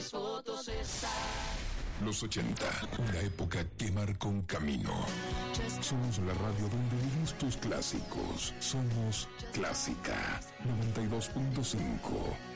fotos están. Los 80, una época que marcó un camino. Somos la radio donde vives tus clásicos. Somos Clásica 92.5.